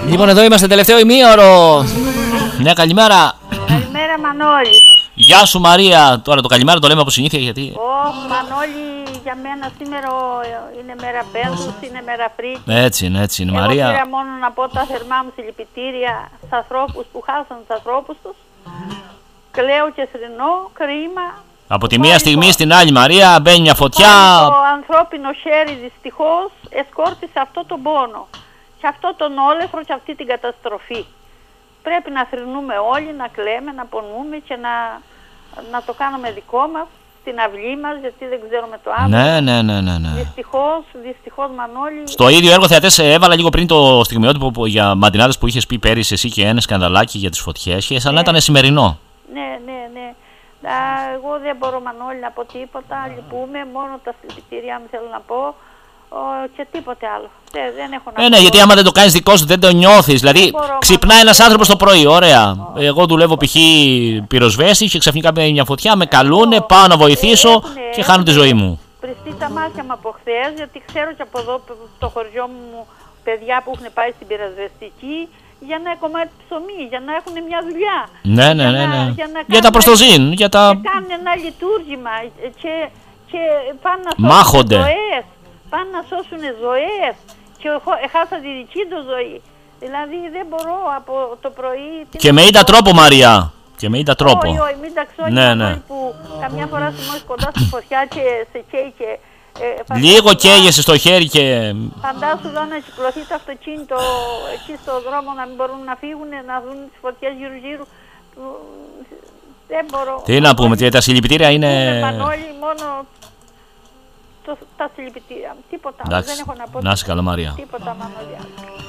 Λοιπόν, εδώ είμαστε τελευταίο ημίωρο. Μια καλημέρα. Καλημέρα Μανώλη. Γεια σου Μαρία. Τώρα το καλημέρα το λέμε από συνήθεια γιατί. Μανώλη, για μένα σήμερα είναι μέρα Πένθους, είναι μέρα Φρίκη. Έτσι είναι Μαρία. Εγώ πήρα μόνο να πω τα θερμά μου συλληπιτήρια στους ανθρώπους που χάσαν τους ανθρώπους τους. Κλαίω και θρηνώ, κρίμα. Από τη μία στιγμή στην άλλη Μαρία μπαίνει μια φωτιά. Το ανθρώπινο χέρι δυστυχώς εσκόρπισε αυτό τον πόνο και αυτό τον όλεθρο και αυτή την καταστροφή. Πρέπει να θρηνούμε όλοι, να κλαίμε, να πονούμε και να το κάνουμε δικό μας, στην αυλή μας, γιατί δεν ξέρουμε το αύριο. Ναι. Δυστυχώς Μανώλη. Στο ίδιο έργο θεατές έβαλα λίγο πριν το στιγμιότυπο για Μαντινάδες που είχες πει πέρυσι εσύ και ένα σκανδαλάκι για τις φωτιές και σαν να ήταν σημερινό. Ναι. Εγώ δεν μπορώ Μανώλη να πω τίποτα, λυπούμε, μόνο τα συλληπιτήριά μου θέλω να πω. Και τίποτε άλλο. Δεν έχω να πω. Ναι, γιατί άμα δεν το κάνεις δικό σου δεν το νιώθεις. Δηλαδή, ξυπνάει ένας άνθρωπος το πρωί, ωραία. Εγώ δουλεύω π.χ. πυροσβέστη και ξαφνικά μπαίνει μια φωτιά, με καλούνε, πάω να βοηθήσω και χάνω τη ζωή μου. Πριστεί τα μάτια μου από χθες, γιατί ξέρω και από εδώ το χωριό μου παιδιά που έχουν πάει στην πυροσβεστική για ένα κομμάτι ψωμί, για να έχουν μια δουλειά. Ναι. Για τα προστοζήν. Και κάνουν ένα λειτουργήμα και πάνε να σώσουν ζωές. Πάνε να σώσουν ζωές και έχασα τη δική του ζωή. Δηλαδή δεν μπορώ από το πρωί. Και με είδα τρόπο Μαρία. Και με είδα τρόπο. Όχι, μην τα ξώνει που καμιά φορά θυμώσαι κοντά στη φωτιά και σε καίει και. Λίγο καίγεσαι στο χέρι και. Φαντάσου εδώ να κυκλοθεί το αυτοκίνητο εκεί στο δρόμο να μην μπορούν να φύγουν, να δουν τις φωτιές γύρω. Δεν μπορώ. Τι να πούμε, τα συλληπιτήρια είναι. Μανώλη, μόνο τα συλληπιτήρια. Τίποτα. Δεν έχω να πω. Να είσαι καλά Μαρία. Τίποτα Μανώλη.